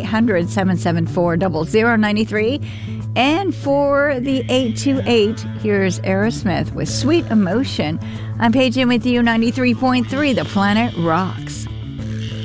1-800-774-0093. And for the 828, here's Aerosmith with Sweet Emotion. I'm Paige in with you, 93.3, The Planet Rock.